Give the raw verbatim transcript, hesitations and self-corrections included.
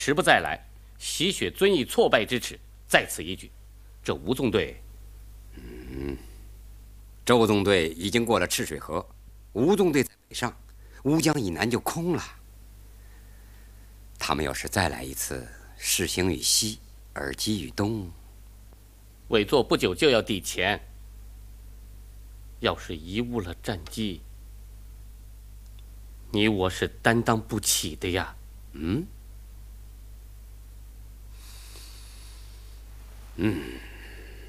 时不再来，洗雪遵义挫败之耻在此一举。这吴纵队， 嗯，周纵队已经过了赤水河，吴纵队在北上，乌江以南就空了。他们要是再来一次，士行于西，而击于东， 委座不久就要抵前。要是贻误了战机，你我是担当不起的呀。 嗯。嗯。